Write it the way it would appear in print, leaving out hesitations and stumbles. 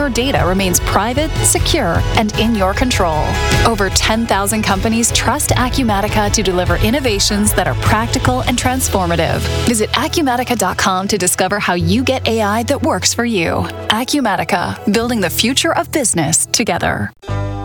your data remains private, secure, and in your control. Over 10,000 companies trust Acumatica to deliver innovations that are practical and transformative. Visit Acumatica.com to discover how you get AI that works for you. Acumatica, building the future of business together.